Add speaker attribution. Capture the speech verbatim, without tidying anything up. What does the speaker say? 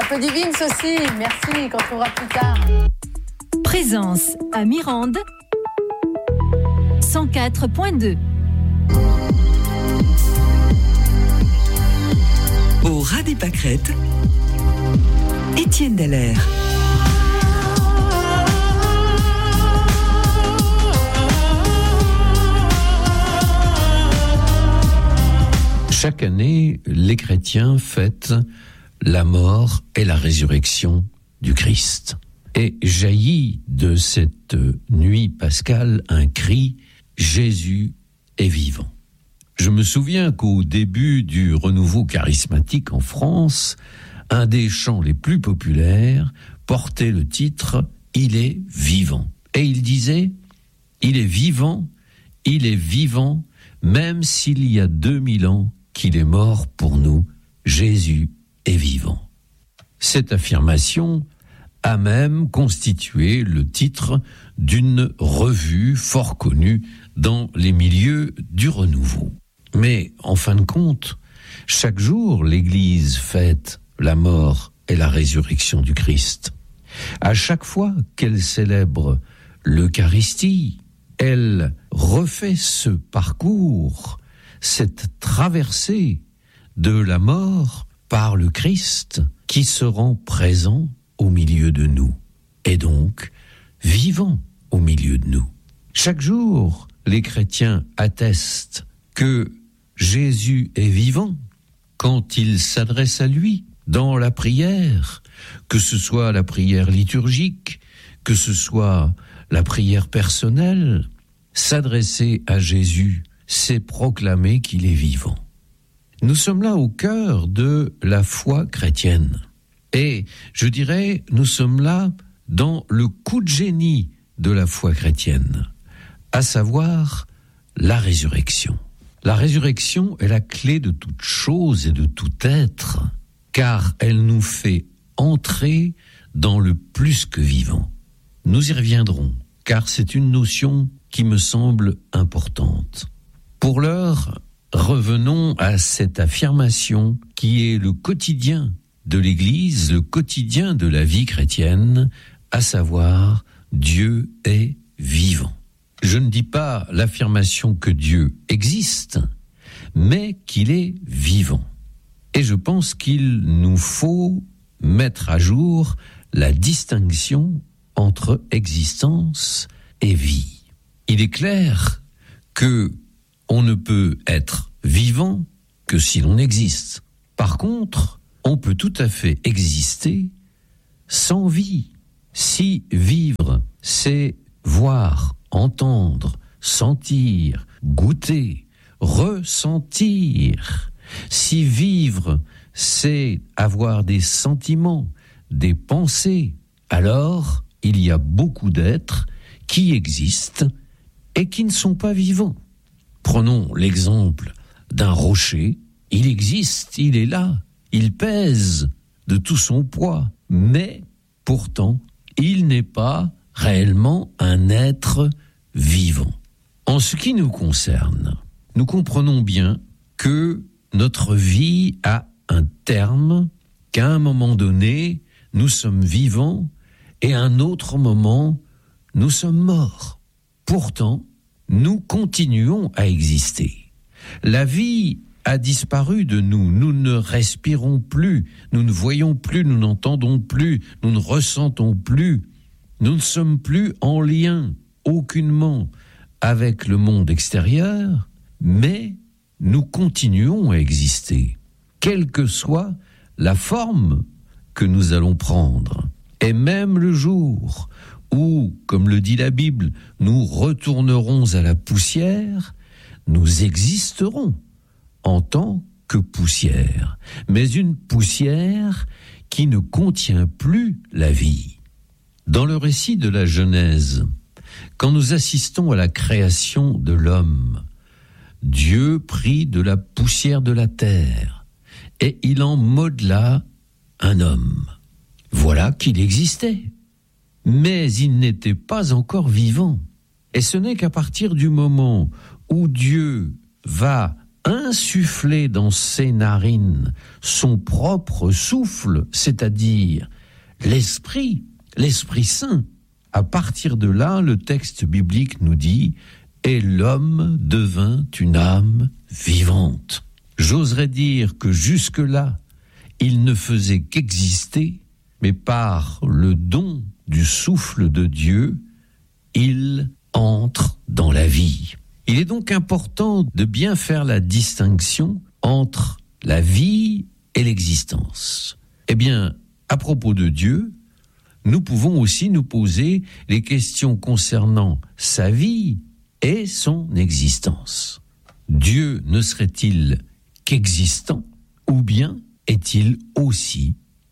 Speaker 1: peu du Vince aussi, merci, qu'on trouvera plus tard.
Speaker 2: Présence à Mirande, cent quatre point deux.
Speaker 3: Au ras des pâquerettes, Étienne Dallaire.
Speaker 4: Chaque année, les chrétiens fêtent la mort et la résurrection du Christ. Et jaillit de cette nuit pascale un cri « Jésus est vivant ». Je me souviens qu'au début du renouveau charismatique en France, un des chants les plus populaires portait le titre « Il est vivant ». Et il disait « Il est vivant, il est vivant, même s'il y a deux mille ans qu'il est mort pour nous, Jésus est vivant ». Cette affirmation a même constitué le titre d'une revue fort connue dans les milieux du renouveau. Mais en fin de compte, chaque jour, l'Église fête la mort et la résurrection du Christ. À chaque fois qu'elle célèbre l'Eucharistie, elle refait ce parcours, cette traversée de la mort par le Christ qui se rend présent au milieu de nous, et donc vivant au milieu de nous. Chaque jour, les chrétiens attestent que Jésus est vivant quand il s'adresse à lui dans la prière, que ce soit la prière liturgique, que ce soit la prière personnelle. S'adresser à Jésus, c'est proclamer qu'il est vivant. Nous sommes là au cœur de la foi chrétienne. Et je dirais, nous sommes là dans le coup de génie de la foi chrétienne, à savoir la résurrection. La résurrection est la clé de toute chose et de tout être, car elle nous fait entrer dans le plus que vivant. Nous y reviendrons, car c'est une notion qui me semble importante. Pour l'heure, revenons à cette affirmation qui est le quotidien de l'Église, le quotidien de la vie chrétienne, à savoir Dieu est vivant. Je ne dis pas l'affirmation que Dieu existe, mais qu'il est vivant. Et je pense qu'il nous faut mettre à jour la distinction entre existence et vie. Il est clair que on ne peut être vivant que si l'on existe. Par contre, on peut tout à fait exister sans vie. Si vivre, c'est voir, entendre, sentir, goûter, ressentir. Si vivre, c'est avoir des sentiments, des pensées, alors il y a beaucoup d'êtres qui existent et qui ne sont pas vivants. Prenons l'exemple d'un rocher. Il existe, il est là, il pèse de tout son poids, mais pourtant, il n'est pas réellement un être vivant. En ce qui nous concerne, nous comprenons bien que notre vie a un terme, qu'à un moment donné, nous sommes vivants et à un autre moment, nous sommes morts. Pourtant, nous continuons à exister. La vie a disparu de nous. Nous ne respirons plus, nous ne voyons plus, nous n'entendons plus, nous ne ressentons plus. Nous ne sommes plus en lien aucunement avec le monde extérieur, mais nous continuons à exister, quelle que soit la forme que nous allons prendre. Et même le jour où, comme le dit la Bible, nous retournerons à la poussière, nous existerons en tant que poussière, mais une poussière qui ne contient plus la vie. Dans le récit de la Genèse, quand nous assistons à la création de l'homme, Dieu prit de la poussière de la terre et il en modela un homme. Voilà qu'il existait, mais il n'était pas encore vivant. Et ce n'est qu'à partir du moment où Dieu va insufflé dans ses narines son propre souffle, c'est-à-dire l'Esprit, l'Esprit Saint. À partir de là, le texte biblique nous dit « Et l'homme devint une âme vivante ». J'oserais dire que jusque-là, il ne faisait qu'exister, mais par le don du souffle de Dieu, il entre dans la vie. Il est donc important de bien faire la distinction entre la vie et l'existence. Eh bien, à propos de Dieu, nous pouvons aussi nous poser les questions concernant sa vie et son existence. Dieu ne serait-il qu'existant, ou bien est-il aussi vivant ?